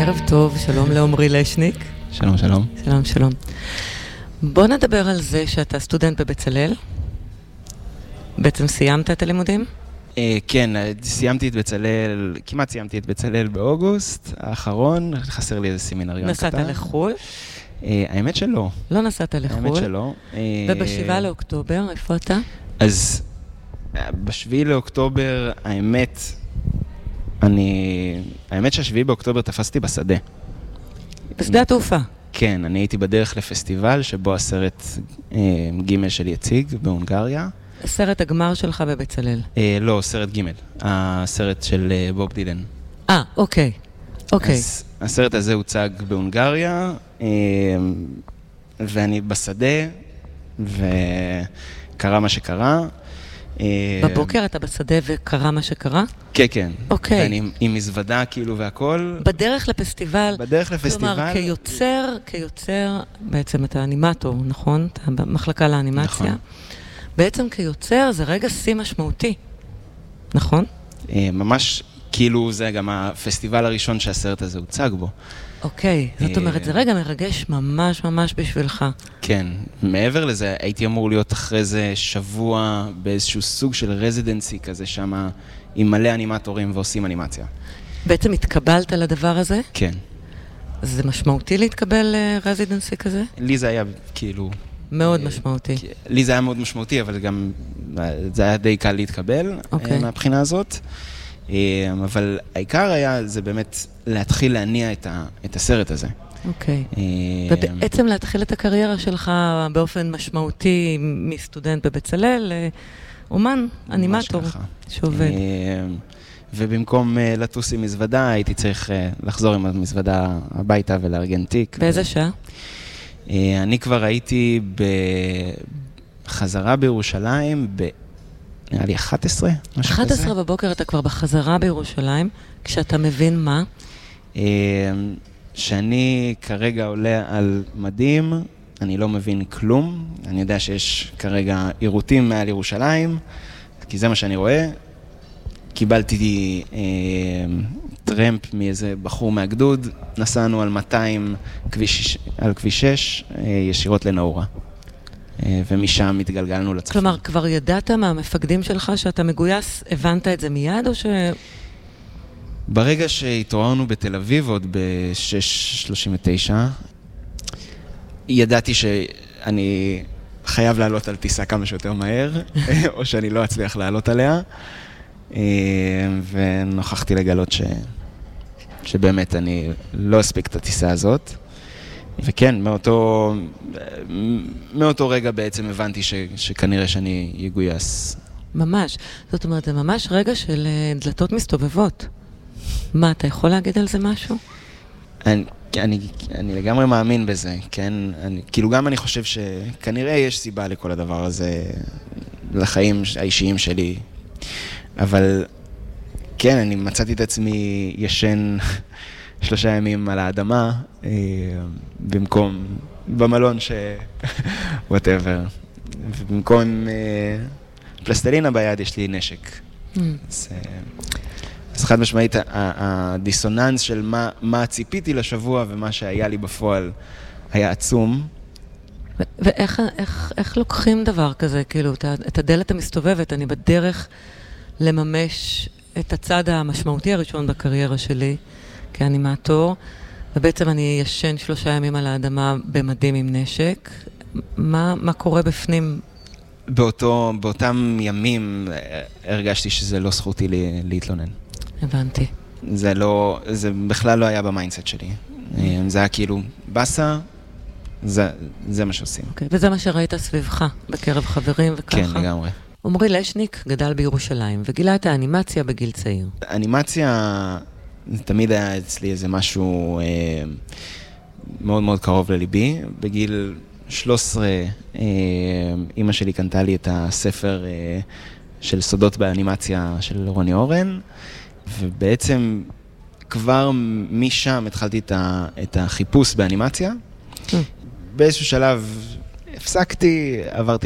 ערב טוב, שלום לעומרי לשניק. שלום, שלום. שלום, שלום. בוא נדבר על זה שאתה סטודנט בבצלאל. בעצם סיימת את הלימודים? כן, סיימתי את בצלאל, כמעט סיימתי את בצלאל באוגוסט האחרון, חסר לי איזה סמינריון קטן. נסעת לחול? האמת שלא. לא נסעת לחול? האמת שלא. וב-7 לאוקטובר, איפה אתה? אז ב-7 לאוקטובר, האמת שה-7 באוקטובר תפסתי בשדה. בשדה התעופה? כן, אני הייתי בדרך לפסטיבל שבו הסרט ג' שלי יציג בהונגריה. סרט הגמר שלך בבצלאל? לא, סרט ג', הסרט של בוב דילן. אוקיי. אוקיי. אז הסרט הזה הוצג בהונגריה, ואני בשדה, וקרה מה שקרה. בבוקר אתה בשדה וקרה מה שקרה? כן, כן. אוקיי. ואני עם מזוודה כאילו והכל. בדרך לפסטיבל? בדרך לפסטיבל. כלומר, כיוצר, בעצם אתה אנימטור, נכון? אתה במחלקה לאנימציה. נכון. בעצם כיוצר זה רגע שיא משמעותי, נכון? ממש, כאילו זה גם הפסטיבל הראשון שהסרט הזה הוצג בו. אוקיי, זאת אומרת, זה רגע מרגש ממש ממש בשבילך. כן, מעבר לזה, הייתי אמור להיות אחרי זה שבוע באיזשהו סוג של רזידנסי כזה שם, עם מלא אנימטורים ועושים אנימציה. בעצם התקבלת לדבר הזה? כן. זה משמעותי להתקבל רזידנסי כזה? לי זה היה כאילו... מאוד משמעותי. לי זה היה מאוד משמעותי, אבל גם זה היה די קל להתקבל מהבחינה הזאת. אבל העיקר היה זה באמת להתחיל להניע את הסרט הזה. אוקיי. ובעצם להתחיל את הקריירה שלך באופן משמעותי מסטודנט בבצלאל, אומן, אנימטור שעובד. ובמקום לטוס עם מזוודה, הייתי צריך לחזור עם המזוודה הביתה ולארגן תיק. באיזה שעה? אני כבר הייתי בחזרה בירושלים, נראה לי 11, משהו כזה. 11 בבוקר אתה כבר בחזרה בירושלים, כשאתה מבין מה? שאני כרגע עולה על מדים, אני לא מבין כלום, אני יודע שיש כרגע עירותים מעל ירושלים, כי זה מה שאני רואה. קיבלתי טרמפ מאיזה בחור מהגדוד, נסענו על 200 על כביש 6, ישירות לנאורה. ומשם התגלגלנו לצפון. כלומר, כבר ידעת מהמפקדים שלך שאתה מגויס, הבנת את זה מיד או ש... ברגע שהתעוררנו בתל אביב, עוד ב-6:39, ידעתי שאני חייב לעלות על טיסה כמה שיותר מהר, או שאני לא אצליח לעלות עליה, ונוכחתי לגלות שבאמת אני לא אספיק את הטיסה הזאת. וכן, מאותו רגע בעצם הבנתי שכנראה שאני יגויס. ממש. זאת אומרת, זה ממש רגע של דלתות מסתובבות. מה, אתה יכול להגיד על זה משהו? אני לגמרי מאמין בזה, כן? כאילו גם אני חושב שכנראה יש סיבה לכל הדבר הזה, לחיים האישיים שלי. אבל כן, אני מצאתי את עצמי ישן 3 ימים על האדמה, במקום, במלון whatever. ובמקום פלסטלינה ביד יש לי נשק. אז חד משמעית, הדיסוננס של מה ציפיתי לשבוע ומה שהיה לי בפועל היה עצום. ואיך לוקחים דבר כזה, כאילו, את הדלת המסתובבת, אני בדרך לממש את הצד המשמעותי הראשון בקריירה שלי, כאנימטור, ובעצם אני ישן 3 ימים על האדמה במדים עם נשק. מה קורה בפנים? באותם ימים הרגשתי שזה לא זכותי להתלונן. הבנתי. זה בכלל לא היה במיינדסט שלי. זה היה כאילו בסה, זה מה שעושים. אוקיי, וזה מה שראית סביבך, בקרב חברים וככה? כן, לגמרי. עומרי לשניק גדל בירושלים וגילה את האנימציה בגיל צעיר. האנימציה תמיד היה אצלי איזה משהו מאוד מאוד קרוב לליבי. בגיל 13 אמא שלי קנתה לי את הספר של סודות באנימציה של רוני אורן, ובעצם כבר משם התחלתי את החיפוש באנימציה. באיזשהו שלב הפסקתי, עברתי